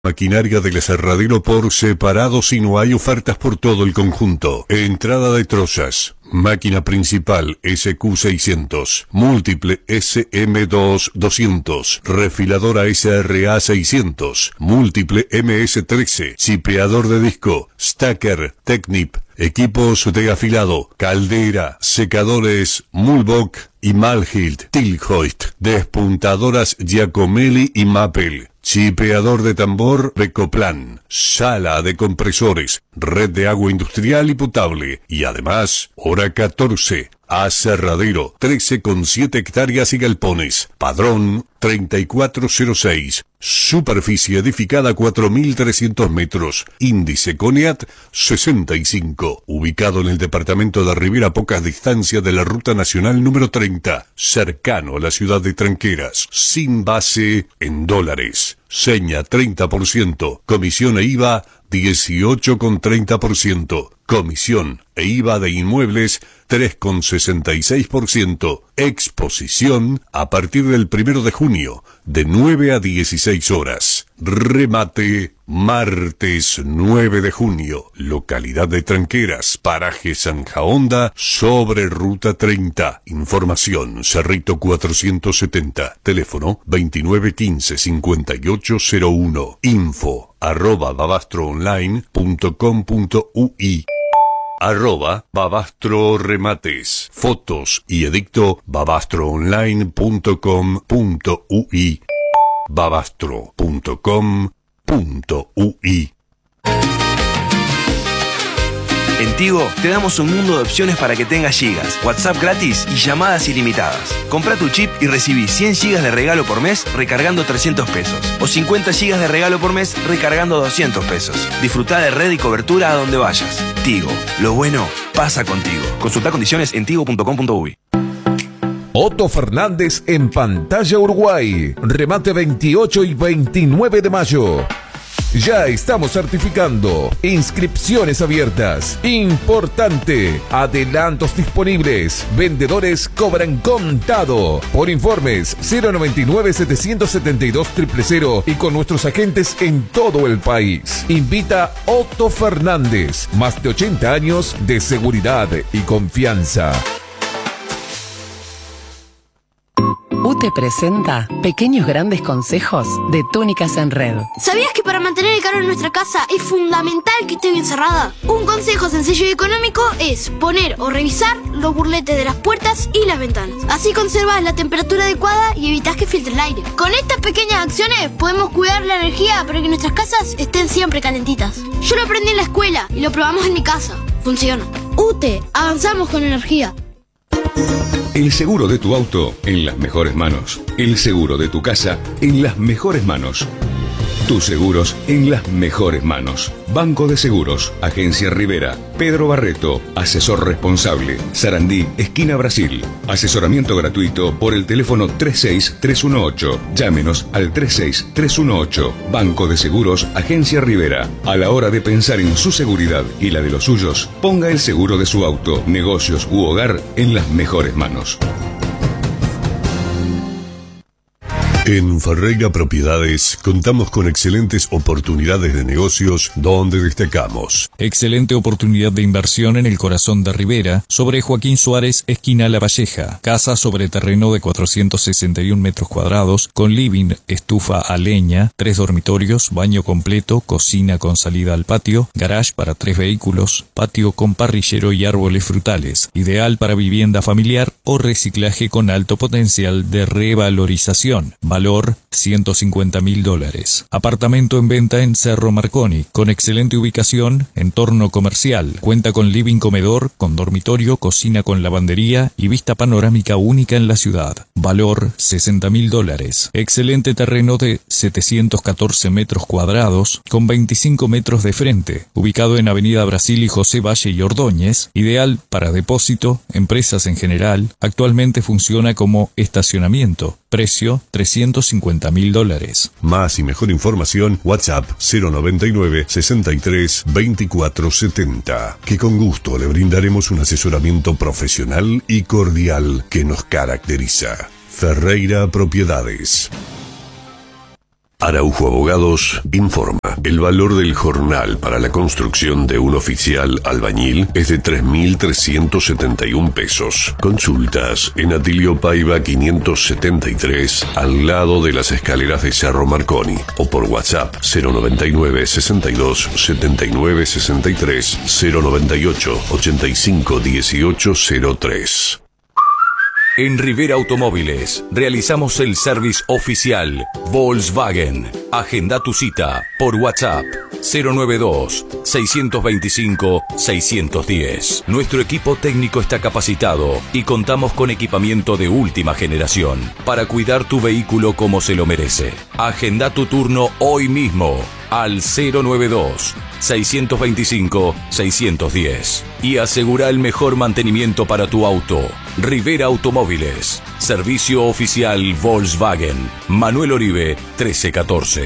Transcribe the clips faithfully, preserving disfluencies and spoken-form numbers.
Maquinaria del aserradero por separado si no hay ofertas por todo el conjunto. Entrada de trozas. Máquina principal S Q seiscientos. Múltiple S M dos doscientos. Refiladora S R A seiscientos. Múltiple M S trece. Chipeador de disco. Stacker. Technip. Equipos de afilado. Caldera. Secadores Mulbach y Malhilt. Tilhoist. Despuntadoras Giacomelli y Mappel. Chipeador de tambor Recoplan, sala de compresores, red de agua industrial y potable, y además, hora catorce, aserradero, trece coma siete hectáreas y galpones, padrón treinta y cuatro cero seis, superficie edificada cuatro mil trescientos metros, índice CONEAT sesenta y cinco, ubicado en el departamento de Rivera a pocas distancias de la ruta nacional número treinta, cercano a la ciudad de Tranqueras, sin base en dólares. Seña treinta por ciento, comisión e IVA dieciocho coma treinta por ciento, comisión e IVA de inmuebles tres coma sesenta y seis por ciento, exposición a partir del primero de junio, de nueve a dieciséis horas. Remate martes nueve de junio, localidad de Tranqueras, paraje Zanja Honda, sobre ruta treinta. Información Cerrito cuatrocientos setenta, teléfono veintinueve quince cincuenta y ocho cero uno, info arroba babastroonline punto com punto ui. Arroba Babastro Remates. Fotos y edicto babastroonline punto com punto ui. babastro punto com punto ui. En Tigo te damos un mundo de opciones para que tengas gigas, WhatsApp gratis y llamadas ilimitadas. Compra tu chip y recibí cien gigas de regalo por mes recargando trescientos pesos. O cincuenta gigas de regalo por mes recargando doscientos pesos. Disfruta de red y cobertura a donde vayas. Tigo, lo bueno pasa contigo. Consulta condiciones en tigo punto com punto ui. Otto Fernández en Pantalla Uruguay. Remate veintiocho y veintinueve de mayo. Ya estamos certificando. Inscripciones abiertas. Importante. Adelantos disponibles. Vendedores cobran contado. Por informes cero noventa y nueve setecientos setenta y dos cero cero cero y con nuestros agentes en todo el país. Invita Otto Fernández. Más de ochenta años de seguridad y confianza. U T E presenta Pequeños Grandes Consejos de Túnicas en Red. ¿Sabías que para mantener el calor en nuestra casa es fundamental que esté bien cerrada? Un consejo sencillo y económico es poner o revisar los burletes de las puertas y las ventanas. Así conservas la temperatura adecuada y evitas que filtre el aire. Con estas pequeñas acciones podemos cuidar la energía para que nuestras casas estén siempre calentitas. Yo lo aprendí en la escuela y lo probamos en mi casa. Funciona. U T E, avanzamos con energía. El seguro de tu auto en las mejores manos. El seguro de tu casa en las mejores manos. Tus seguros en las mejores manos. Banco de Seguros, Agencia Rivera, Pedro Barreto, asesor responsable, Sarandí, esquina Brasil. Asesoramiento gratuito por el teléfono tres seis tres uno ocho. Llámenos al tres seis tres uno ocho. Banco de Seguros, Agencia Rivera. A la hora de pensar en su seguridad y la de los suyos, ponga el seguro de su auto, negocios u hogar en las mejores manos. En Ferreira Propiedades contamos con excelentes oportunidades de negocios donde destacamos. Excelente oportunidad de inversión en el corazón de Rivera, sobre Joaquín Suárez, esquina La Valleja. Casa sobre terreno de cuatrocientos sesenta y un metros cuadrados, con living, estufa a leña, tres dormitorios, baño completo, cocina con salida al patio, garage para tres vehículos, patio con parrillero y árboles frutales. Ideal para vivienda familiar o reciclaje con alto potencial de revalorización. Valor ciento cincuenta mil dólares. Apartamento en venta en Cerro Marconi, con excelente ubicación, entorno comercial. Cuenta con living comedor, con dormitorio, cocina con lavandería y vista panorámica única en la ciudad. Valor sesenta mil dólares. Excelente terreno de setecientos catorce metros cuadrados, con veinticinco metros de frente. Ubicado en Avenida Brasil y José Valle y Ordóñez. Ideal para depósito, empresas en general. Actualmente funciona como estacionamiento. Precio trescientos cincuenta mil dólares. Más y mejor información, WhatsApp cero noventa y nueve sesenta y tres veinticuatro setenta, que con gusto le brindaremos un asesoramiento profesional y cordial que nos caracteriza. Ferreira Propiedades. Araujo Abogados informa. El valor del jornal para la construcción de un oficial albañil es de tres mil trescientos setenta y un pesos. Consultas en Atilio Paiva quinientos setenta y tres, al lado de las escaleras de Cerro Marconi, o por WhatsApp cero noventa y nueve, sesenta y dos, setenta y nueve, sesenta y tres, cero noventa y ocho, ochenta y cinco, dieciocho, cero tres. En Rivera Automóviles realizamos el service oficial Volkswagen. Agenda tu cita por WhatsApp cero noventa y dos, seiscientos veinticinco, seiscientos diez. Nuestro equipo técnico está capacitado y contamos con equipamiento de última generación para cuidar tu vehículo como se lo merece. Agenda tu turno hoy mismo al cero noventa y dos, seiscientos veinticinco, seiscientos diez y asegura el mejor mantenimiento para tu auto. Rivera Automóviles, servicio oficial Volkswagen. Manuel Oribe, trece catorce.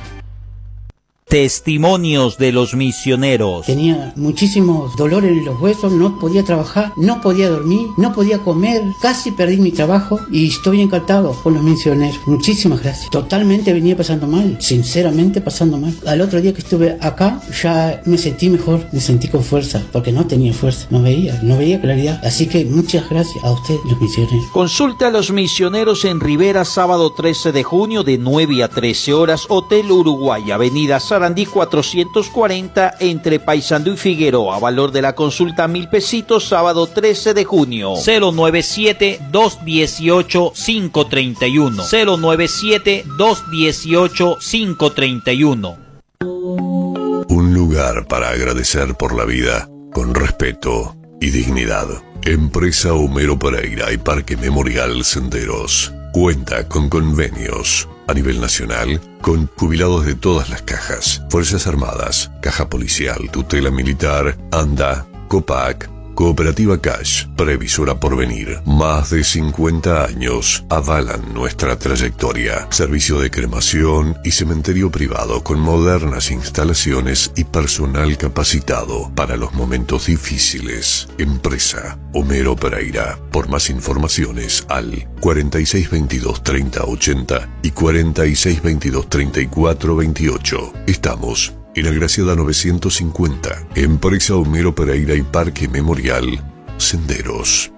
Testimonios de los misioneros. Tenía muchísimos dolores en los huesos, no podía trabajar, no podía dormir, no podía comer, casi perdí mi trabajo y estoy encantado con los misioneros. Muchísimas gracias. Totalmente venía pasando mal, sinceramente pasando mal. Al otro día que estuve acá ya me sentí mejor, me sentí con fuerza, porque no tenía fuerza, no veía, no veía claridad. Así que muchas gracias a ustedes, los misioneros. Consulta a los misioneros en Rivera, sábado trece de junio de nueve a trece horas, Hotel Uruguay, Avenida Sarandí cuatrocientos cuarenta, entre Paysandú y Figueroa. Valor de la consulta mil pesitos, sábado trece de junio. cero noventa y siete, dos dieciocho, cinco treinta y uno. cero noventa y siete, dos dieciocho, cinco treinta y uno. Un lugar para agradecer por la vida con respeto y dignidad. Empresa Homero Pereira y Parque Memorial Senderos cuenta con convenios a nivel nacional con jubilados de todas las cajas: Fuerzas Armadas, Caja Policial, Tutela Militar, ANDA, COPAC, Cooperativa Cash, Previsora Porvenir. Más de cincuenta años avalan nuestra trayectoria. Servicio de cremación y cementerio privado con modernas instalaciones y personal capacitado para los momentos difíciles. Empresa Homero Pereira. Por más informaciones al cuarenta y seis veintidós, treinta ochenta y cuarenta y seis veintidós, treinta y cuatro veintiocho. Estamos en Agraciada novecientos cincuenta. Empresa Homero Pereira y Parque Memorial Senderos.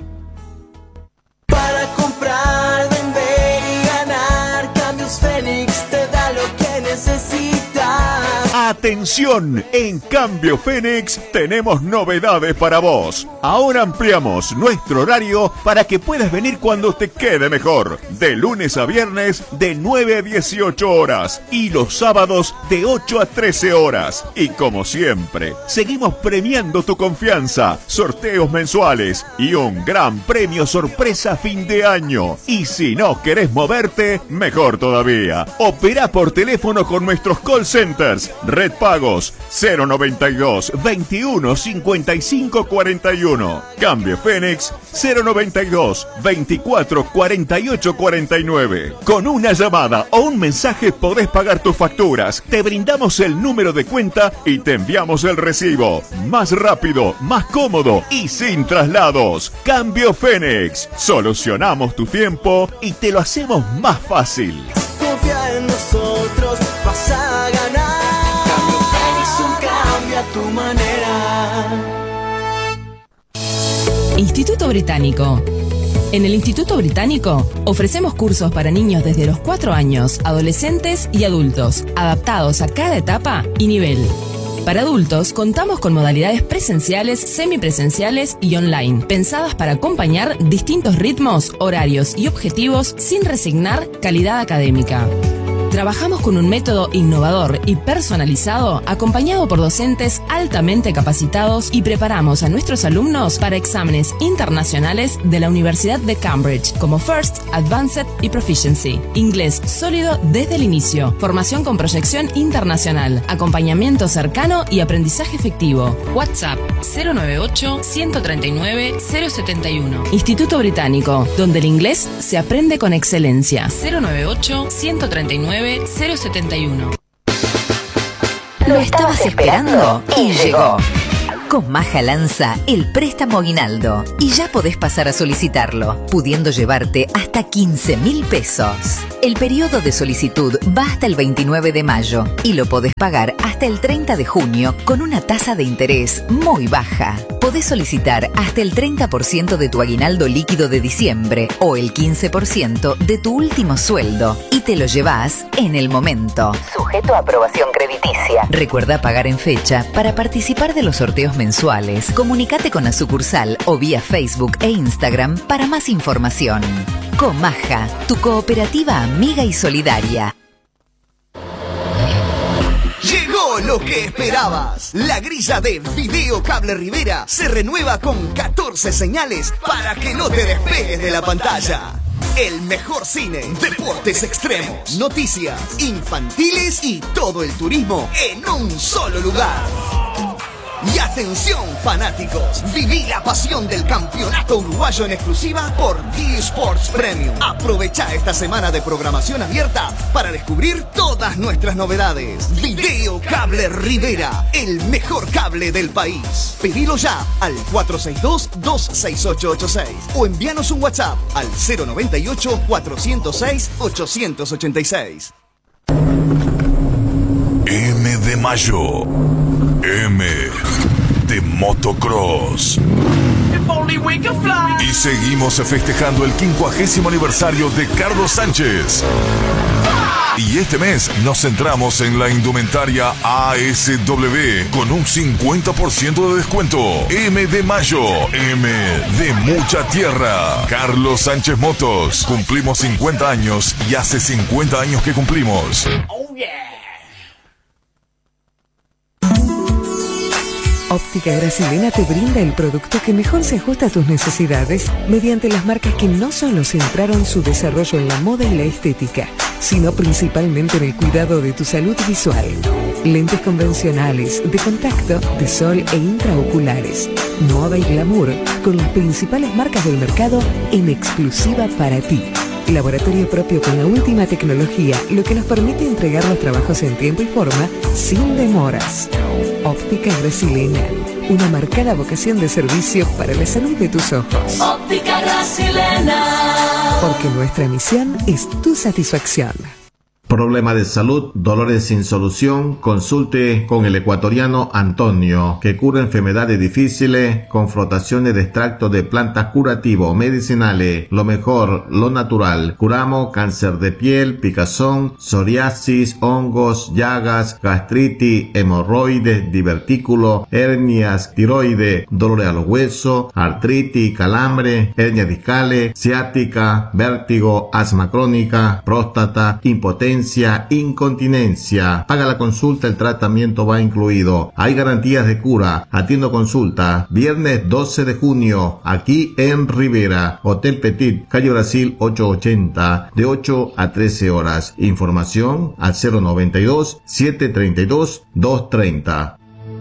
Para comprar, vender y ganar, Cambios Fénix te da lo que necesitas. Atención, en Cambio Fénix tenemos novedades para vos. Ahora ampliamos nuestro horario para que puedas venir cuando te quede mejor. De lunes a viernes de nueve a dieciocho horas y los sábados de ocho a trece horas. Y como siempre, seguimos premiando tu confianza, sorteos mensuales y un gran premio sorpresa fin de año. Y si no querés moverte, mejor todavía. Opera por teléfono con nuestros call centers. Red Pagos cero noventa y dos, veintiuno, cincuenta y cinco, cuarenta y uno. Cambio Fénix cero noventa y dos, veinticuatro, cuarenta y ocho, cuarenta y nueve. Con una llamada o un mensaje podés pagar tus facturas. Te brindamos el número de cuenta y te enviamos el recibo. Más rápido, más cómodo y sin traslados. Cambio Fénix. Solucionamos tu tiempo y te lo hacemos más fácil. Confía en nosotros, vas a ganar. Tu manera. Instituto Británico. En el Instituto Británico ofrecemos cursos para niños desde los cuatro años, adolescentes y adultos, adaptados a cada etapa y nivel. Para adultos contamos con modalidades presenciales, semipresenciales y online, pensadas para acompañar distintos ritmos, horarios y objetivos sin resignar calidad académica. Trabajamos con un método innovador y personalizado, acompañado por docentes altamente capacitados, y preparamos a nuestros alumnos para exámenes internacionales de la Universidad de Cambridge, como First, Advanced y Proficiency. Inglés sólido desde el inicio, formación con proyección internacional, acompañamiento cercano y aprendizaje efectivo. WhatsApp cero noventa y ocho, ciento treinta y nueve, cero setenta y uno. Instituto Británico, donde el inglés se aprende con excelencia. cero noventa y ocho, ciento treinta y nueve, cero setenta y uno. Lo estabas esperando y llegó. Con Maja lanza el préstamo aguinaldo y ya podés pasar a solicitarlo, pudiendo llevarte hasta quince mil pesos. El periodo de solicitud va hasta el veintinueve de mayo y lo podés pagar hasta el treinta de junio con una tasa de interés muy baja. Podés solicitar hasta el treinta por ciento de tu aguinaldo líquido de diciembre o el quince por ciento de tu último sueldo y te lo llevas en el momento. Sujeto a aprobación crediticia. Recuerda pagar en fecha para participar de los sorteos mensuales. Comunicate con la sucursal o vía Facebook e Instagram para más información. Comaja, tu cooperativa amiga y solidaria. Llegó lo que esperabas. La grilla de Video Cable Rivera se renueva con catorce señales para que no te despegues de la pantalla. El mejor cine, deportes extremos, noticias, infantiles y todo el turismo en un solo lugar. Y atención fanáticos, viví la pasión del campeonato uruguayo en exclusiva por D Sports Premium. Aprovecha esta semana de programación abierta para descubrir todas nuestras novedades. Video Cable Rivera, el mejor cable del país. Pedilo ya al cuatro seis dos, dos seis ocho ocho seis o envíanos un WhatsApp al cero noventa y ocho, cuatrocientos seis, ochocientos ochenta y seis. M de mayo. M de motocross. Y seguimos festejando el quincuagésimo aniversario de Carlos Sánchez. Y este mes nos centramos en la indumentaria A S W con un cincuenta por ciento de descuento. M de mayo, M de mucha tierra. Carlos Sánchez Motos. Cumplimos cincuenta años y hace cincuenta años que cumplimos. Oh yeah. Óptica Grasilena te brinda el producto que mejor se ajusta a tus necesidades mediante las marcas que no solo centraron su desarrollo en la moda y la estética, sino principalmente en el cuidado de tu salud visual. Lentes convencionales, de contacto, de sol e intraoculares. Moda y glamour con las principales marcas del mercado en exclusiva para ti. Laboratorio propio con la última tecnología, lo que nos permite entregar los trabajos en tiempo y forma sin demoras. Óptica Grasilena, una marcada vocación de servicio para la salud de tus ojos. Óptica Grasilena. Porque nuestra misión es tu satisfacción. Problema de salud, dolores sin solución, consulte con el ecuatoriano Antonio, que cura enfermedades difíciles con frotaciones de extractos de plantas curativos, medicinales, lo mejor, lo natural. Curamos cáncer de piel, picazón, psoriasis, hongos, llagas, gastritis, hemorroides, divertículos, hernias, tiroides, dolores a los huesos, artritis, calambre, hernias discales, ciática, vértigo, asma crónica, próstata, impotencia, incontinencia. Paga la consulta, el tratamiento va incluido. Hay garantías de cura. Atiendo consulta. Viernes doce de junio, aquí en Rivera. Hotel Petit, calle Brasil ochocientos ochenta, de ocho a trece horas. Información al cero noventa y dos, setecientos treinta y dos, doscientos treinta.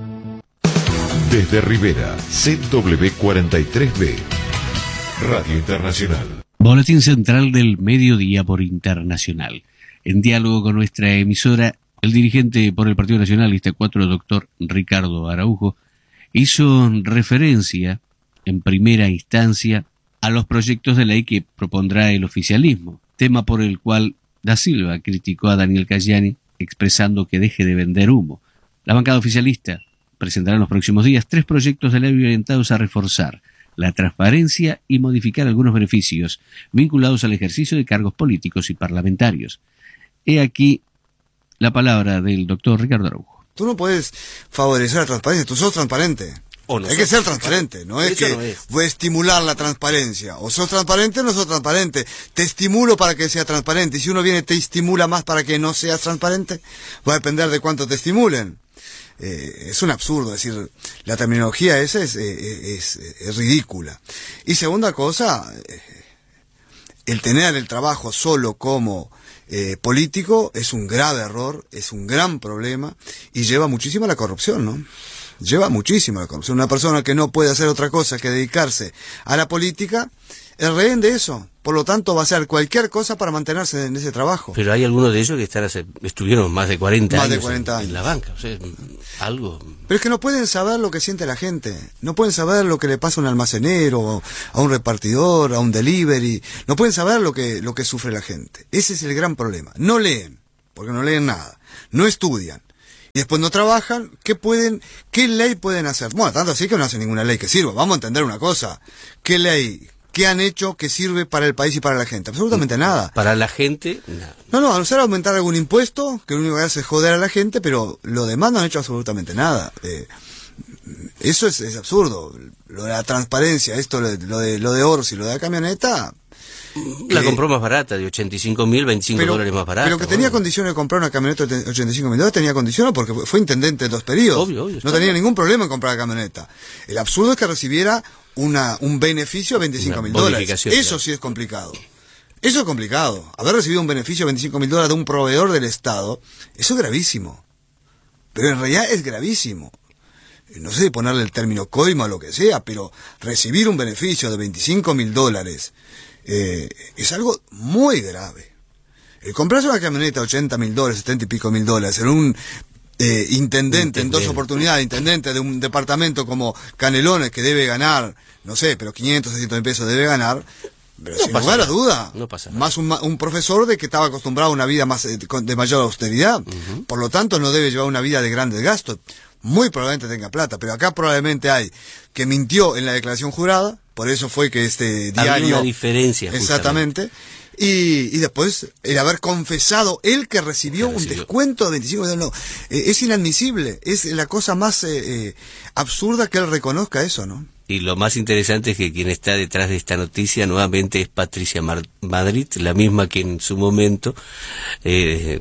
Desde Rivera, C W cuarenta y tres B, Radio Internacional. Boletín Central del Mediodía por Internacional. En diálogo con nuestra emisora, el dirigente por el Partido Nacionalista cuatro, doctor Ricardo Araujo, hizo referencia, en primera instancia, a los proyectos de ley que propondrá el oficialismo, tema por el cual Da Silva criticó a Daniel Cayani, expresando que deje de vender humo. La bancada oficialista presentará en los próximos días tres proyectos de ley orientados a reforzar la transparencia y modificar algunos beneficios vinculados al ejercicio de cargos políticos y parlamentarios. He aquí la palabra del doctor Ricardo Araujo. Tú no puedes favorecer la transparencia, tú sos transparente. O no Hay que ser transparente, no es que no es. voy a estimular la transparencia. O sos transparente o no sos transparente. Te estimulo para que sea transparente. Y si uno viene y te estimula más para que no seas transparente, va a depender de cuánto te estimulen. Eh, es un absurdo, es decir, la terminología esa es, eh, es, es ridícula. Y segunda cosa, eh, el tener el trabajo solo como eh, político es un grave error, es un gran problema y lleva muchísimo a la corrupción, ¿no? Lleva muchísimo a la corrupción. Una persona que no puede hacer otra cosa que dedicarse a la política el rehén de eso. Por lo tanto, va a hacer cualquier cosa para mantenerse en ese trabajo. Pero hay algunos de ellos que están hace, estuvieron más de cuarenta Más años, de cuarenta en, años en la banca. O sea, algo... Pero es que no pueden saber lo que siente la gente. No pueden saber lo que le pasa a un almacenero, a un repartidor, a un delivery. No pueden saber lo que, lo que sufre la gente. Ese es el gran problema. No leen, porque no leen nada. No estudian. Y después no trabajan. ¿Qué pueden, qué ley pueden hacer? Bueno, tanto así que no hacen ninguna ley que sirva. Vamos a entender una cosa. ¿Qué ley? ¿Qué han hecho que sirve para el país y para la gente? Absolutamente nada. Para la gente, nada. No, no, a no ser aumentar algún impuesto, que lo único que hace es joder a la gente, pero lo demás no han hecho absolutamente nada. Eh, eso es, es absurdo. Lo de la transparencia, esto, lo de, lo de, lo de Orsi, lo de la camioneta... La que, compró más barata, de ochenta y cinco mil, veinticinco pero, dólares más barata. Pero que tenía bueno. condiciones de comprar una camioneta de ochenta y cinco mil dólares, tenía condiciones porque fue intendente en dos periodos. Obvio, obvio, no tenía bien. ningún problema en comprar la camioneta. El absurdo es que recibiera una un beneficio de veinticinco mil dólares. Eso claro. sí es complicado. Eso es complicado. Haber recibido un beneficio de veinticinco mil dólares de un proveedor del Estado, eso es gravísimo. Pero en realidad es gravísimo. No sé ponerle el término coima o lo que sea, pero recibir un beneficio de veinticinco mil dólares eh, es algo muy grave. El comprarse una camioneta de ochenta mil dólares, setenta y pico mil dólares, en un eh, intendente, intendente en dos oportunidades, intendente de un departamento como Canelones, que debe ganar, no sé, pero quinientos, seiscientos mil pesos debe ganar, pero no sin lugar a duda, no pasa nada. Más un, un profesor de que estaba acostumbrado a una vida más eh, de mayor austeridad, uh-huh. Por lo tanto no debe llevar una vida de grandes gastos. Muy probablemente tenga plata, pero acá probablemente hay que mintió en la declaración jurada, por eso fue que este diario... Había una diferencia. Exactamente. Y, y después el haber confesado él que recibió, recibió. un descuento de veinticinco no, eh, es inadmisible, es la cosa más eh, eh, absurda que él reconozca eso, ¿no? Y lo más interesante es que quien está detrás de esta noticia nuevamente es Patricia Mar- Madrid, la misma que en su momento eh,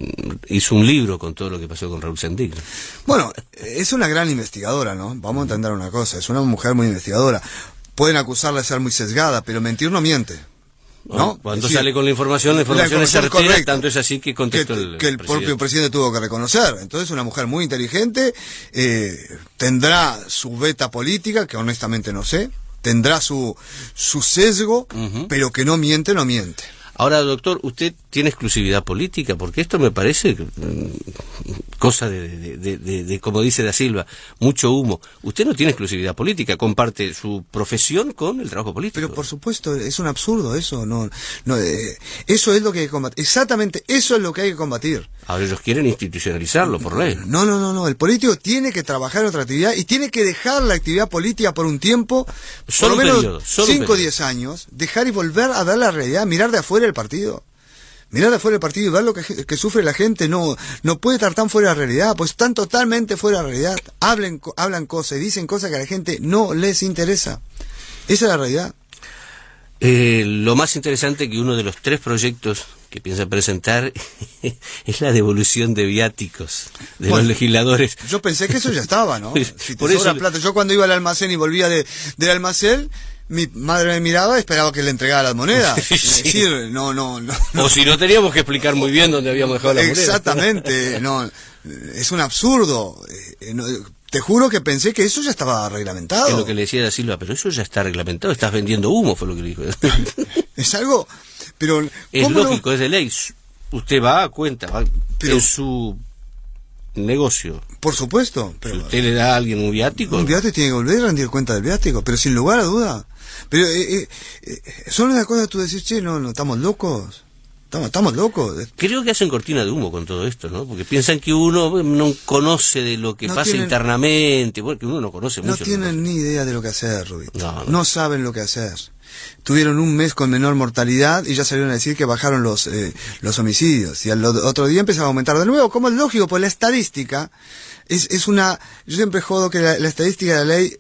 hizo un libro con todo lo que pasó con Raúl Sendic. Bueno, es una gran investigadora, ¿no? Vamos a entender una cosa, es una mujer muy investigadora. Pueden acusarla de ser muy sesgada, pero mentir no miente. ¿No? Cuando decir, sale con la información, la información, la información es certera, correcta, tanto es así que contestó que, el, que el, el propio presidente tuvo que reconocer. Entonces, una mujer muy inteligente, eh, tendrá su beta política, que honestamente no sé, tendrá su, su sesgo, uh-huh. Pero que no miente, no miente. Ahora, doctor, ¿usted tiene exclusividad política? Porque esto me parece mmm, cosa de, de, de, de, de, como dice Da Silva, mucho humo. Usted no tiene exclusividad política, comparte su profesión con el trabajo político. Pero por supuesto, es un absurdo eso. no, no eh, Eso es lo que hay que combatir. Exactamente, eso es lo que hay que combatir. Ahora ellos quieren institucionalizarlo por ley. No, no, no, no. El político tiene que trabajar en otra actividad y tiene que dejar la actividad política por un tiempo, solo por lo menos menos cinco o diez años, dejar y volver a ver la realidad, mirar de afuera el partido. Mirar de afuera el partido y ver lo que, que sufre la gente. No no puede estar tan fuera de la realidad, pues están totalmente fuera de la realidad. Hablen, hablan cosas y dicen cosas que a la gente no les interesa. Esa es la realidad. Eh, lo más interesante que uno de los tres proyectos que piensa presentar es la devolución de viáticos de bueno, los legisladores. Yo pensé que eso ya estaba, ¿no? Si te Por sobra eso... plata. Yo cuando iba al almacén y volvía de, del almacén, mi madre me miraba y esperaba que le entregara las monedas. Sí. Es decir, no, no, no, no. O si no, teníamos que explicar muy bien dónde habíamos dejado las monedas. Exactamente, no, es un absurdo. Eh, no, te juro que pensé que eso ya estaba reglamentado. Es lo que le decía Da Silva, pero eso ya está reglamentado, estás vendiendo humo, fue lo que le dijo. Es algo, pero... Es lógico, no? Es de ley. Usted va a cuenta, va pero, en su negocio. Por supuesto. Pero, si usted le da a alguien un viático... Un viático tiene que volver a rendir cuenta del viático, pero sin lugar a duda. Pero eh, eh, son una cosa que tú decís, che, no, no, estamos locos. Estamos, estamos locos. Creo que hacen cortina de humo con todo esto, ¿no? Porque piensan que uno no conoce de lo que no pasa tienen, internamente, porque uno no conoce no mucho. No tienen ni idea de lo que hacer, Rubito. No, no. no saben lo que hacer. Tuvieron un mes con menor mortalidad y ya salieron a decir que bajaron los eh, los homicidios. Y al otro día empezaba a aumentar de nuevo. Como es lógico, pues la estadística es, es una... Yo siempre jodo que la, la estadística de la ley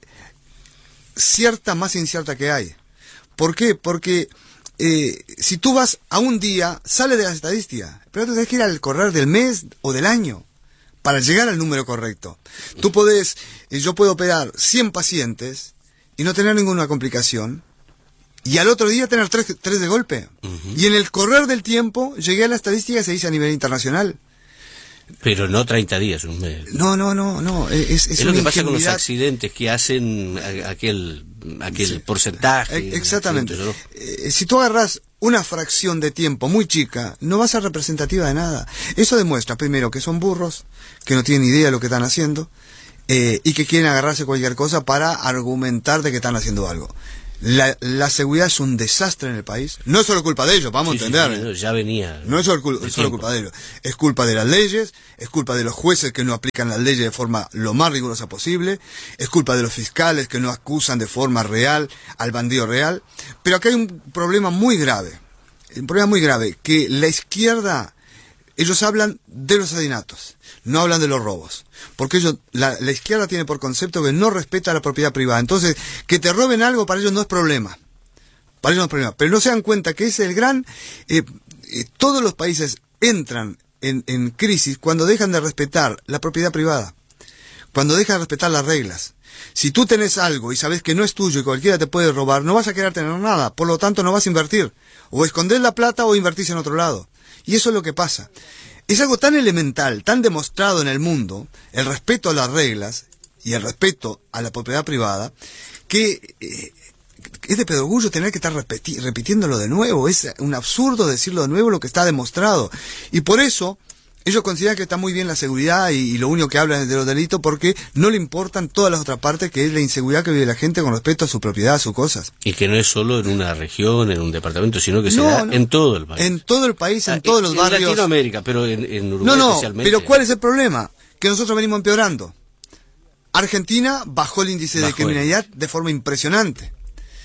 cierta más incierta que hay. ¿Por qué? Porque... Eh, si tú vas a un día, sale de las estadísticas, pero tú tienes que ir al correr del mes o del año para llegar al número correcto. Tú podés, eh, yo puedo operar cien pacientes y no tener ninguna complicación, y al otro día tener tres, tres de golpe. Uh-huh. Y en el correr del tiempo llegué a la estadística que se dice a nivel internacional. Pero no treinta días, un mes. No, no, no, no. Es, es, es lo que pasa con los accidentes que hacen aquel, aquel sí. porcentaje. Exactamente. ¿No? Eh, si tú agarras una fracción de tiempo muy chica, no va a ser representativa de nada. Eso demuestra, primero, que son burros, que no tienen idea de lo que están haciendo, eh, y que quieren agarrarse cualquier cosa para argumentar de que están haciendo algo. La, la seguridad es un desastre en el país. No es solo culpa de ellos, vamos sí, a entender. Sí, sí, ya venía. No es solo, cul es solo culpa de ellos. Es culpa de las leyes, es culpa de los jueces que no aplican las leyes de forma lo más rigurosa posible, es culpa de los fiscales que no acusan de forma real al bandido real. Pero acá hay un problema muy grave. Un problema muy grave, que la izquierda, ellos hablan de los asesinatos, no hablan de los robos. Porque ellos, la, la izquierda tiene por concepto que no respeta la propiedad privada. Entonces, que te roben algo para ellos no es problema. Para ellos no es problema. Pero no se dan cuenta que es el gran... Eh, eh, todos los países entran en, en crisis cuando dejan de respetar la propiedad privada. Cuando dejan de respetar las reglas. Si tú tenés algo y sabes que no es tuyo y cualquiera te puede robar, no vas a querer tener nada. Por lo tanto, no vas a invertir. O esconder la plata o invertís en otro lado. Y eso es lo que pasa. Es algo tan elemental, tan demostrado en el mundo, el respeto a las reglas y el respeto a la propiedad privada, que eh, es de pedogullo tener que estar repeti repitiéndolo de nuevo. Es un absurdo decirlo de nuevo lo que está demostrado. Y por eso ellos consideran que está muy bien la seguridad y, y lo único que hablan es de los delitos, porque no le importan todas las otras partes, que es la inseguridad que vive la gente con respecto a su propiedad, a sus cosas. Y que no es solo en una región, en un departamento, sino que se no, da no. en todo el país. En todo el país, en ah, todos en, los barrios. En Latinoamérica, pero en, en Uruguay no, no, especialmente. Pero ¿cuál es el problema? Que nosotros venimos empeorando. Argentina bajó el índice bajó de criminalidad el... de forma impresionante.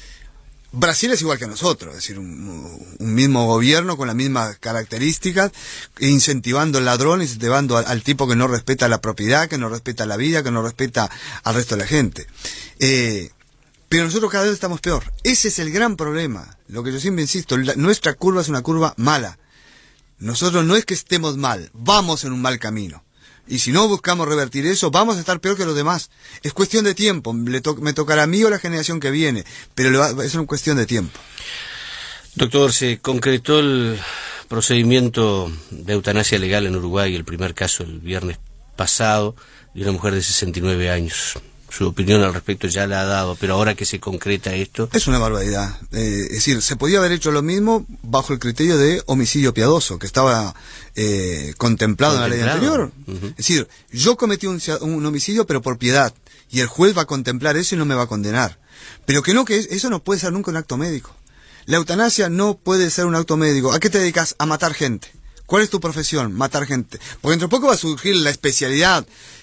Brasil es igual que nosotros, es decir, un, un mismo gobierno con las mismas características, incentivando al ladrón, incentivando al, al tipo que no respeta la propiedad, que no respeta la vida, que no respeta al resto de la gente. Eh, pero nosotros cada vez estamos peor. Ese es el gran problema. Lo que yo siempre insisto, la, nuestra curva es una curva mala. Nosotros no es que estemos mal, vamos en un mal camino. Y si no buscamos revertir eso, vamos a estar peor que los demás. Es cuestión de tiempo. Le to me tocará a mí o a la generación que viene, pero le va es una cuestión de tiempo. Doctor, se concretó el procedimiento de eutanasia legal en Uruguay, el primer caso el viernes pasado, de una mujer de sesenta y nueve años. Su opinión al respecto ya la ha dado, pero ahora que se concreta esto... Es una barbaridad. Eh, es decir, se podía haber hecho lo mismo bajo el criterio de homicidio piadoso, que estaba eh, contemplado, contemplado en la ley anterior. Uh-huh. Es decir, yo cometí un, un homicidio, pero por piedad, y el juez va a contemplar eso y no me va a condenar. Pero que no, que eso no puede ser nunca un acto médico. La eutanasia no puede ser un acto médico. ¿A qué te dedicas? A matar gente. ¿Cuál es tu profesión? Matar gente. Porque dentro de poco va a surgir la especialidad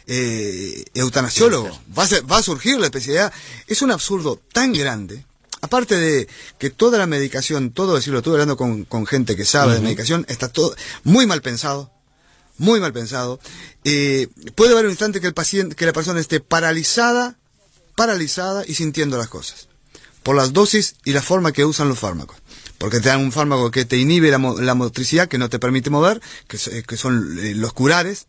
eh, eutanasiólogo. Va a, ser, va a surgir la especialidad. Es un absurdo tan grande. Aparte de que toda la medicación, todo decirlo, estuve hablando con, con gente que sabe uh-huh. de medicación, está todo muy mal pensado. Muy mal pensado. Eh, puede haber un instante que el paciente, que la persona esté paralizada, paralizada y sintiendo las cosas. Por las dosis y la forma que usan los fármacos. Porque te dan un fármaco que te inhibe la, la motricidad, que no te permite mover, que, que son eh, los curares.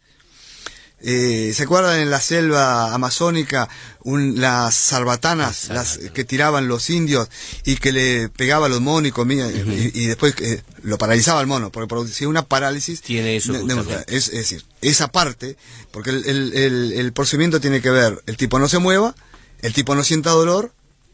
Eh, ¿Se acuerdan en la selva amazónica un, las sarbatanas las, que tiraban los indios y que le pegaba a los monos y comía, uh-huh. y, y después eh, lo paralizaba al mono, porque producía una parálisis? Tiene eso. De, de, es, es decir, esa parte, porque el, el, el, el procedimiento tiene que ver, el tipo no se mueva, el tipo no sienta dolor,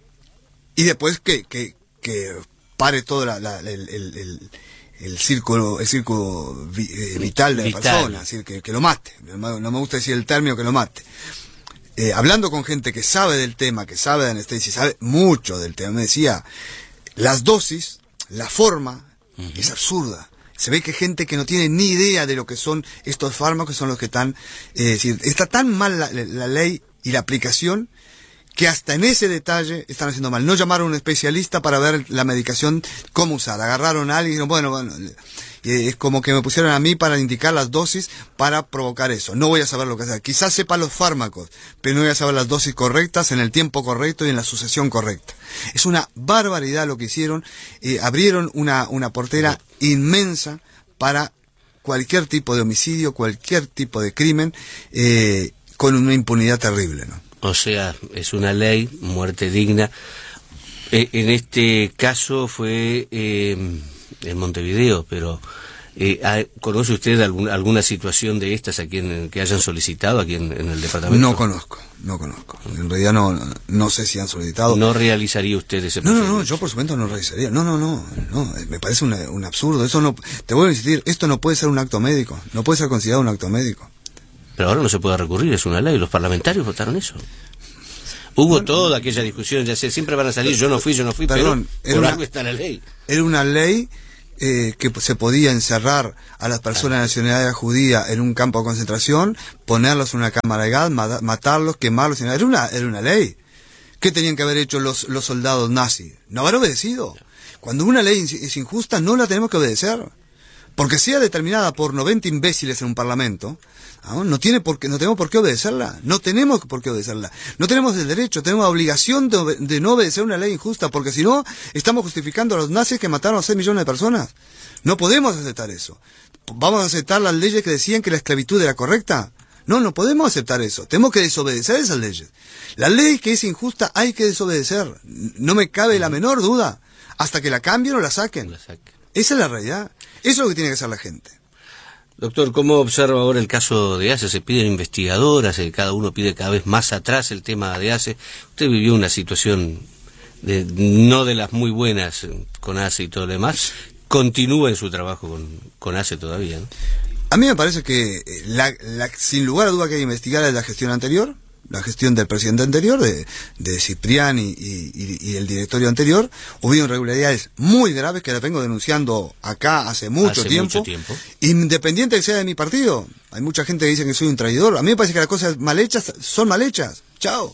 y después que, que, que pare todo la, la, el, el, el, el círculo el círculo vi, eh, vital de la vital. persona, es decir, que, que lo mate. No me gusta decir el término, que lo mate. Eh, hablando con gente que sabe del tema, que sabe de anestesia, sabe mucho del tema, me decía, las dosis, la forma, uh-huh. es absurda. Se ve que gente que no tiene ni idea de lo que son estos fármacos son los que están... Eh, es decir, está tan mal la, la ley y la aplicación, que hasta en ese detalle están haciendo mal. No llamaron a un especialista para ver la medicación, cómo usar. Agarraron a alguien y dijeron, bueno, bueno, eh, es como que me pusieron a mí para indicar las dosis para provocar eso. No voy a saber lo que hacer. Quizás sepa los fármacos, pero no voy a saber las dosis correctas, en el tiempo correcto y en la sucesión correcta. Es una barbaridad lo que hicieron. Eh, abrieron una, una portera inmensa para cualquier tipo de homicidio, cualquier tipo de crimen, eh, con una impunidad terrible, ¿no? O sea, es una ley, muerte digna. Eh, en este caso fue eh, en Montevideo, pero Eh, ¿Conoce usted algún, alguna situación de estas aquí en, que hayan solicitado aquí en, en el departamento? No conozco, no conozco. En realidad no, no sé si han solicitado. ¿No realizaría usted ese proceso? No, no, no, yo por supuesto no realizaría. No, no, no, no, me parece una, un absurdo. Eso no, te vuelvo a insistir, esto no puede ser un acto médico, no puede ser considerado un acto médico. Pero ahora no se puede recurrir, es una ley, los parlamentarios votaron eso. Hubo bueno, toda aquella discusión, ya sé, siempre van a salir, yo no fui, yo no fui, perdón, pero por una, algo está la ley. Era una ley eh, que se podía encerrar a las personas de nacionalidad judía en un campo de concentración, ponerlos en una cámara de gas, matarlos, quemarlos, era una, era una ley. ¿Qué tenían que haber hecho los, los soldados nazis? No haber obedecido. Cuando una ley es injusta, no la tenemos que obedecer. Porque sea determinada por noventa imbéciles en un parlamento, ¿no? No tiene por qué, no tenemos por qué obedecerla, no tenemos por qué obedecerla, no tenemos el derecho, tenemos la obligación de, de no obedecer una ley injusta, porque si no, estamos justificando a los nazis que mataron a seis millones de personas. No podemos aceptar eso. ¿Vamos a aceptar las leyes que decían que la esclavitud era correcta? No, no podemos aceptar eso, tenemos que desobedecer esas leyes. La ley que es injusta hay que desobedecer, no me cabe la menor duda, hasta que la cambien o la saquen. Esa es la realidad. Eso es lo que tiene que hacer la gente. Doctor, ¿cómo observa ahora el caso de ACE? Se piden investigadoras, cada uno pide cada vez más atrás el tema de ACE. Usted vivió una situación de, no de las muy buenas con ACE y todo lo demás. Continúa en su trabajo con, con ACE todavía, ¿no? A mí me parece que la, la, sin lugar a duda que hay que investigar es la gestión anterior, la gestión del presidente anterior, de, de Cipriani y, y, y el directorio anterior. Hubo irregularidades muy graves que las vengo denunciando acá hace mucho, hace tiempo, mucho tiempo, independiente que sea de mi partido. Hay mucha gente que dice que soy un traidor. A mí me parece que las cosas mal hechas son mal hechas. Chao.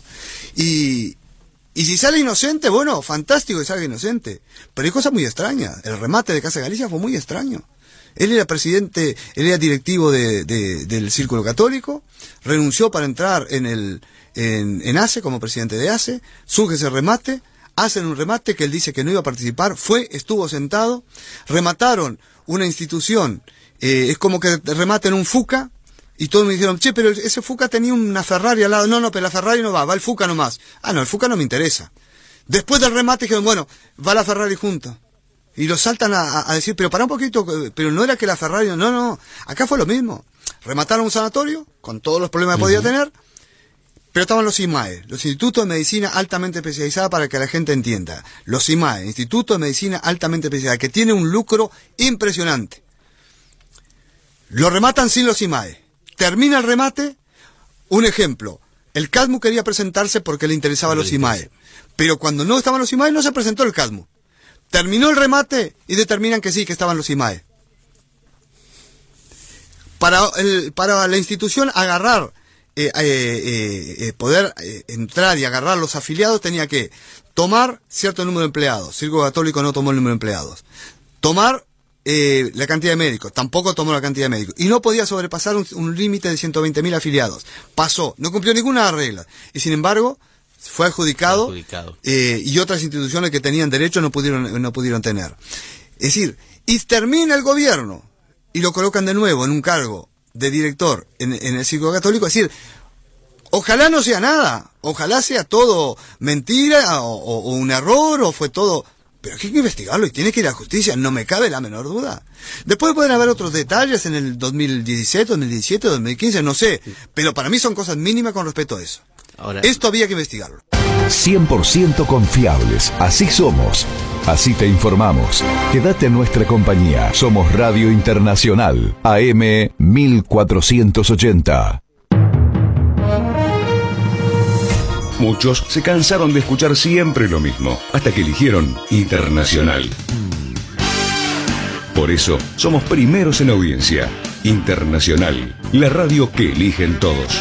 Y, y si sale inocente, bueno, fantástico que salga inocente. Pero hay cosas muy extrañas. El remate de Casa Galicia fue muy extraño. Él era presidente, él era directivo de, de, del Círculo Católico, renunció para entrar en el en, en ACE como presidente de ACE, surge ese remate, hacen un remate que él dice que no iba a participar, fue, estuvo sentado, remataron una institución, eh, es como que rematen un FUCA, y todos me dijeron, che, pero ese FUCA tenía una Ferrari al lado, no, no, pero la Ferrari no va, va el FUCA nomás. Ah, no, el FUCA no me interesa. Después del remate dijeron, bueno, va la Ferrari junta. Y lo saltan a, a decir, pero para un poquito, pero no era que la Ferrari, no, no, acá fue lo mismo. Remataron un sanatorio, con todos los problemas que podía uh-huh. tener, pero estaban los I M A E, los Institutos de Medicina Altamente Especializada, para que la gente entienda. Los I M A E, Instituto de Medicina Altamente Especializada, que tiene un lucro impresionante. Lo rematan sin los I M A E. Termina el remate, un ejemplo, el CADMU quería presentarse porque le interesaba los I M A E, pero cuando no estaban los I M A E no se presentó el CADMU. Terminó el remate y determinan que sí, que estaban los I M A E. Para, el, para la institución agarrar, eh, eh, eh, poder eh, entrar y agarrar los afiliados, tenía que tomar cierto número de empleados. Círculo Católico no tomó el número de empleados. Tomar eh, la cantidad de médicos, tampoco tomó la cantidad de médicos. Y no podía sobrepasar un, un límite de ciento veinte mil afiliados. Pasó, no cumplió ninguna regla. Y sin embargo, fue adjudicado, adjudicado. Eh, y otras instituciones que tenían derecho no pudieron, no pudieron tener. Es decir, y termina el gobierno y lo colocan de nuevo en un cargo de director en, en el Círculo Católico. Es decir, ojalá no sea nada, ojalá sea todo mentira o, o, o un error o fue todo, pero hay que investigarlo y tiene que ir a justicia, no me cabe la menor duda. Después pueden haber otros detalles en el dos mil diecisiete, dos mil diecisiete, dos mil quince, no sé, pero para mí son cosas mínimas con respecto a eso. Ahora, esto había que investigarlo. cien por ciento confiables, así somos. Así te informamos. Quédate en nuestra compañía. Somos Radio Internacional, A M mil cuatrocientos ochenta. Muchos se cansaron de escuchar siempre lo mismo, hasta que eligieron Internacional. Por eso, somos primeros en audiencia. Internacional, la radio que eligen todos.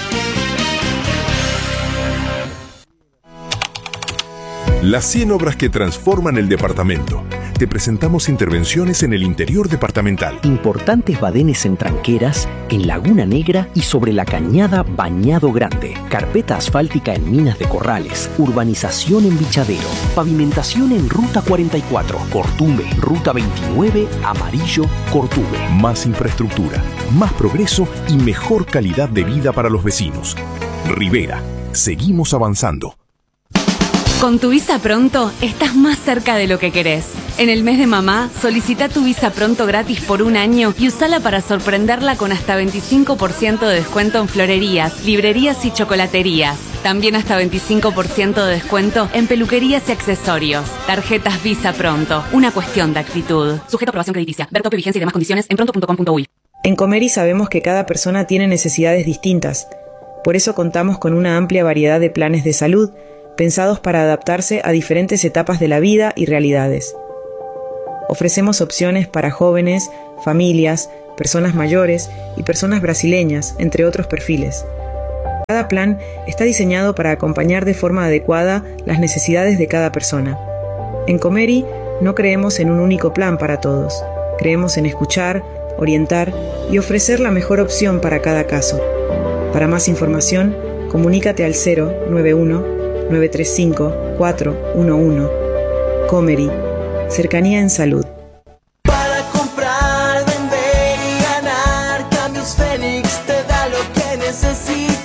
Las cien obras que transforman el departamento. Te presentamos intervenciones en el interior departamental. Importantes badenes en Tranqueras, en Laguna Negra y sobre la cañada Bañado Grande. Carpeta asfáltica en Minas de Corrales. Urbanización en Bichadero. Pavimentación en Ruta cuarenta y cuatro. Cortume. Ruta veintinueve. Amarillo. Cortume. Más infraestructura, más progreso y mejor calidad de vida para los vecinos. Rivera. Seguimos avanzando. Con tu Visa Pronto estás más cerca de lo que querés. En el mes de mamá, solicita tu Visa Pronto gratis por un año y usala para sorprenderla con hasta veinticinco por ciento de descuento en florerías, librerías y chocolaterías. También hasta veinticinco por ciento de descuento en peluquerías y accesorios. Tarjetas Visa Pronto, una cuestión de actitud. Sujeto a aprobación crediticia. Ver tope, vigencia y demás condiciones en pronto punto com punto uy. En Comeri sabemos que cada persona tiene necesidades distintas. Por eso contamos con una amplia variedad de planes de salud pensados para adaptarse a diferentes etapas de la vida y realidades. Ofrecemos opciones para jóvenes, familias, personas mayores y personas brasileñas, entre otros perfiles. Cada plan está diseñado para acompañar de forma adecuada las necesidades de cada persona. En Comeri no creemos en un único plan para todos. Creemos en escuchar, orientar y ofrecer la mejor opción para cada caso. Para más información, comunícate al cero nueve uno nueve tres cinco cuatro uno uno. Comeri, cercanía en salud. Para comprar, vender y ganar, Cambios Fénix te da lo que necesitas.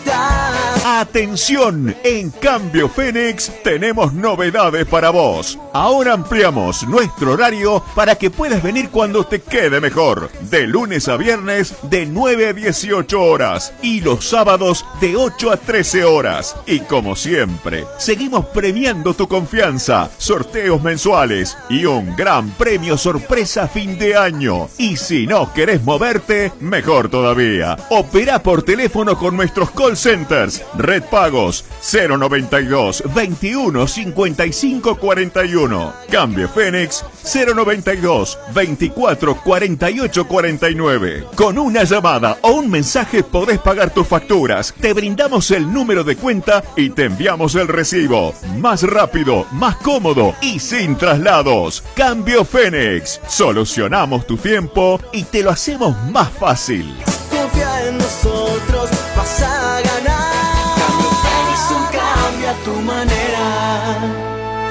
Atención, en Cambio Fénix tenemos novedades para vos. Ahora ampliamos nuestro horario para que puedas venir cuando te quede mejor. De lunes a viernes de nueve a dieciocho horas y los sábados de ocho a trece horas. Y como siempre, seguimos premiando tu confianza, sorteos mensuales y un gran premio sorpresa fin de año. Y si no querés moverte, mejor todavía. Opera por teléfono con nuestros call centers. Red Pagos cero noventa y dos veintiuno cincuenta y cinco cuarenta y uno. Cambio Fénix cero noventa y dos veinticuatro cuarenta y ocho cuarenta y nueve. Con una llamada o un mensaje podés pagar tus facturas. Te brindamos el número de cuenta y te enviamos el recibo. Más rápido, más cómodo y sin traslados. Cambio Fénix. Solucionamos tu tiempo y te lo hacemos más fácil. Confía en nosotros, vas a ganar. Cambio Fénix, un cambio a tu manera.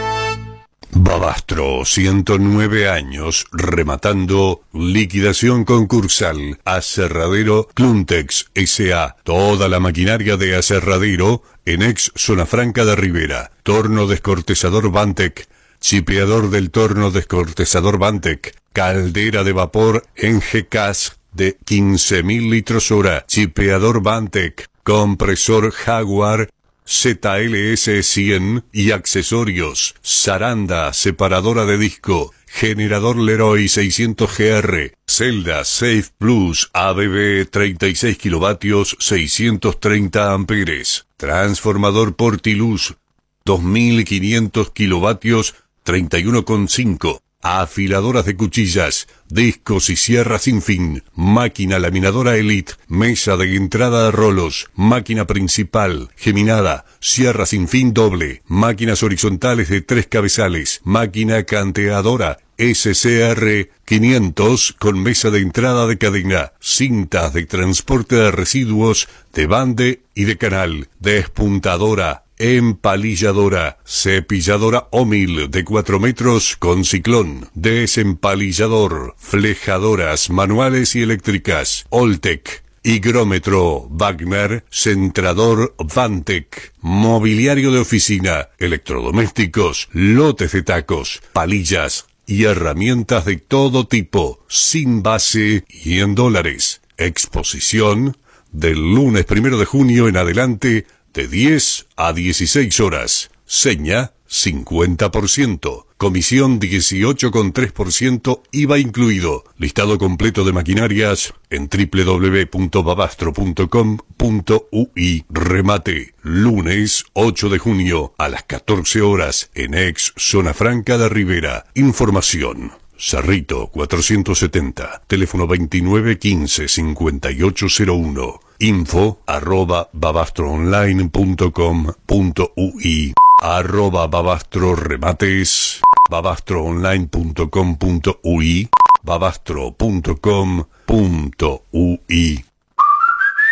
Babastro, ciento nueve años, rematando liquidación concursal. Aserradero Cluntex S A Toda la maquinaria de aserradero en ex Zona Franca de Rivera. Torno descortezador Bantec. Chipeador del torno descortezador Bantec. Caldera de vapor en G C A S de quince mil litros hora. Chipeador Bantec. Compresor Jaguar Z L S cien y accesorios. Zaranda, separadora de disco. Generador Leroy seiscientos G R. Celda Safe Plus A B B treinta y seis kilovatios seiscientos treinta amperes. Transformador Portiluz dos mil quinientos kilovatios treinta y uno coma cinco. Afiladoras de cuchillas, discos y sierras sin fin, máquina laminadora Elite, mesa de entrada de rolos, máquina principal, geminada, sierra sin fin doble, máquinas horizontales de tres cabezales, máquina canteadora S C R quinientos con mesa de entrada de cadena, cintas de transporte de residuos, de bande y de canal, despuntadora, empalilladora, cepilladora Omil de cuatro metros con ciclón, desempalillador, flejadoras manuales y eléctricas, Oltec, higrómetro Wagner, centrador Vantec, mobiliario de oficina, electrodomésticos, lotes de tacos, palillas y herramientas de todo tipo, sin base y en dólares. Exposición del lunes primero de junio en adelante, de diez a dieciséis horas. Seña cincuenta por ciento. Comisión dieciocho coma tres por ciento I V A incluido. Listado completo de maquinarias en doble u doble u doble u punto babastro punto com punto u i. Remate lunes ocho de junio a las catorce horas en ex Zona Franca de Rivera. Información Cerrito cuatrocientos setenta, teléfono veintinueve quince cincuenta y ocho cero uno, info arroba babastroonline punto com punto ui, arroba babastro remates, babastroonline punto com punto ui, babastro punto com punto ui.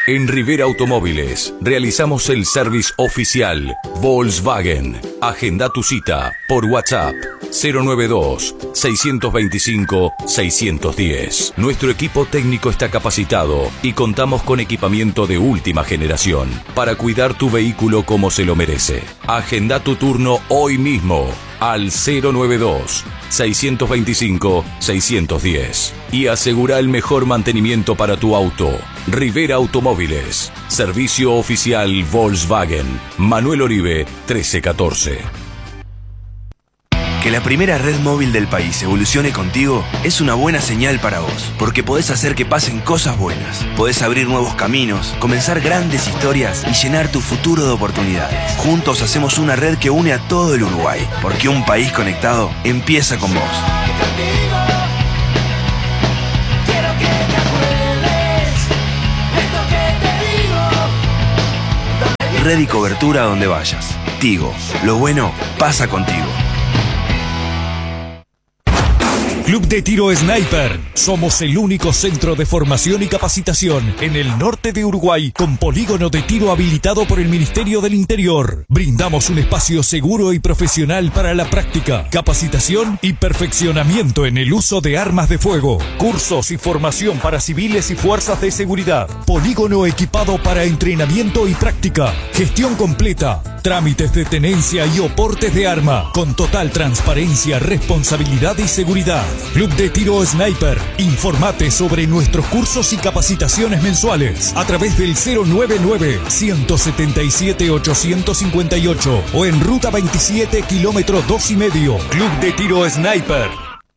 En Rivera Automóviles realizamos el service oficial Volkswagen. Agenda tu cita por WhatsApp cero nueve dos, seis dos cinco, seis uno cero. Nuestro equipo técnico está capacitado y contamos con equipamiento de última generación para cuidar tu vehículo como se lo merece. Agenda tu turno hoy mismo al cero nueve dos, seis dos cinco, seis uno cero y asegura el mejor mantenimiento para tu auto. Rivera Automóviles. Servicio oficial Volkswagen. Manuel Oribe, trece catorce. Que la primera red móvil del país evolucione contigo es una buena señal para vos, porque podés hacer que pasen cosas buenas, podés abrir nuevos caminos, comenzar grandes historias y llenar tu futuro de oportunidades. Juntos hacemos una red que une a todo el Uruguay, porque un país conectado empieza con vos. Red y cobertura donde vayas. Tigo, lo bueno pasa contigo. Club de Tiro Sniper. Somos el único centro de formación y capacitación en el norte de Uruguay con polígono de tiro habilitado por el Ministerio del Interior. Brindamos un espacio seguro y profesional para la práctica, capacitación y perfeccionamiento en el uso de armas de fuego. Cursos y formación para civiles y fuerzas de seguridad. Polígono equipado para entrenamiento y práctica. Gestión completa. Trámites de tenencia y oportes de arma con total transparencia, responsabilidad y seguridad. Club de Tiro Sniper. Informate sobre nuestros cursos y capacitaciones mensuales a través del cero nueve nueve, uno siete siete, ocho cinco ocho o en Ruta veintisiete, kilómetro dos y medio. Club de Tiro Sniper.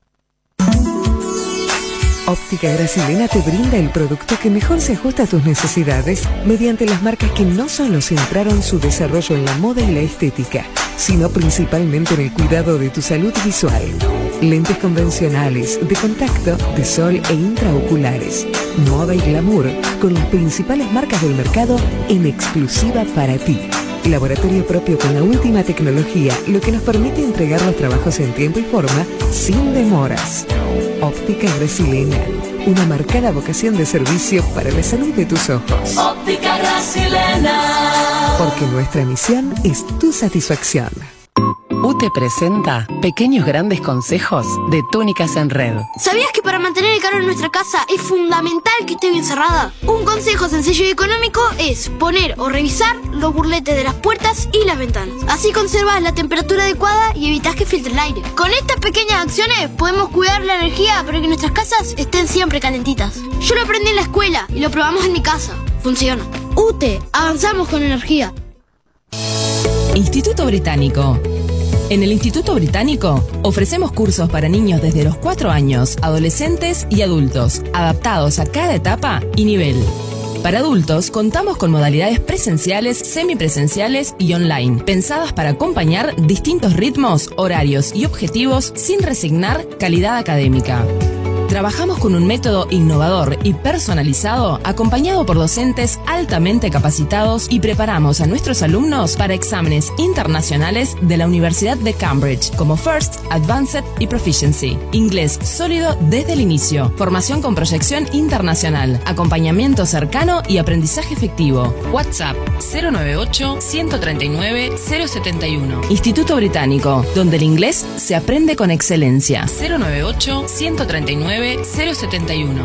Óptica Gracilena te brinda el producto que mejor se ajusta a tus necesidades mediante las marcas que no solo centraron su desarrollo en la moda y la estética, sino principalmente en el cuidado de tu salud visual. Lentes convencionales, de contacto, de sol e intraoculares. Moda y glamour con las principales marcas del mercado en exclusiva para ti. Laboratorio propio con la última tecnología, lo que nos permite entregar los trabajos en tiempo y forma sin demoras. Óptica Gracilena, una marcada vocación de servicio para la salud de tus ojos. Óptica Gracilena. Porque nuestra misión es tu satisfacción. U T E presenta Pequeños Grandes Consejos de Túnicas en Red. ¿Sabías que para mantener el calor en nuestra casa es fundamental que esté bien cerrada? Un consejo sencillo y económico es poner o revisar los burletes de las puertas y las ventanas. Así conservas la temperatura adecuada y evitas que filtre el aire. Con estas pequeñas acciones podemos cuidar la energía para que nuestras casas estén siempre calentitas. Yo lo aprendí en la escuela y lo probamos en mi casa. Funciona. U T E, avanzamos con energía. Instituto Británico. En el Instituto Británico ofrecemos cursos para niños desde los cuatro años, adolescentes y adultos, adaptados a cada etapa y nivel. Para adultos contamos con modalidades presenciales, semipresenciales y online, pensadas para acompañar distintos ritmos, horarios y objetivos sin resignar calidad académica. Trabajamos con un método innovador y personalizado, acompañado por docentes altamente capacitados y preparamos a nuestros alumnos para exámenes internacionales de la Universidad de Cambridge, como First, Advanced y Proficiency. Inglés sólido desde el inicio, formación con proyección internacional, acompañamiento cercano y aprendizaje efectivo. WhatsApp cero nueve ocho, uno tres nueve, cero siete uno. Instituto Británico, donde el inglés se aprende con excelencia. cero nueve ocho, uno tres nueve, cero siete uno.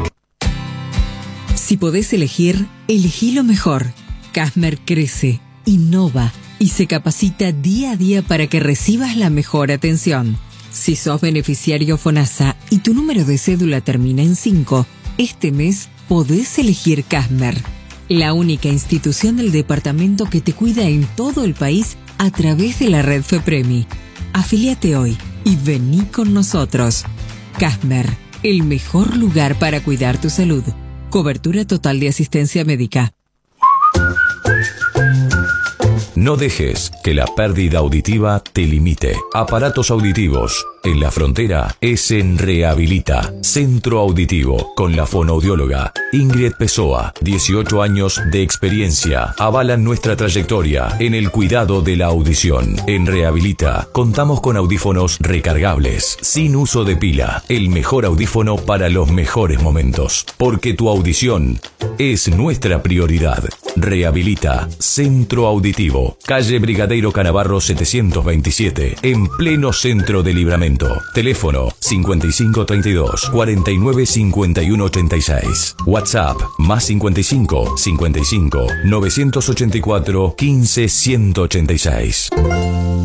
Si podés elegir, elegí lo mejor. Casmer crece, innova y se capacita día a día para que recibas la mejor atención. Si sos beneficiario FONASA y tu número de cédula termina en cinco, este mes podés elegir Casmer, la única institución del departamento que te cuida en todo el país a través de la red FEPREMI. Afíliate hoy y vení con nosotros. Casmer, el mejor lugar para cuidar tu salud. Cobertura total de asistencia médica. No dejes que la pérdida auditiva te limite. Aparatos auditivos. en la frontera es en Rehabilita, Centro Auditivo, con la fonoaudióloga Ingrid Pessoa. dieciocho años de experiencia avalan nuestra trayectoria en el cuidado de la audición. En Rehabilita contamos con audífonos recargables, sin uso de pila, el mejor audífono para los mejores momentos, porque tu audición es nuestra prioridad. Rehabilita, Centro Auditivo, calle Brigadeiro Canavarro setecientos veintisiete, en pleno centro de Libramento. Teléfono cincuenta y cinco treinta y dos, cuarenta y nueve cincuenta y uno ochenta y seis. WhatsApp más cincuenta y cinco, cincuenta y cinco, novecientos ochenta y cuatro, quince ciento ochenta y seis.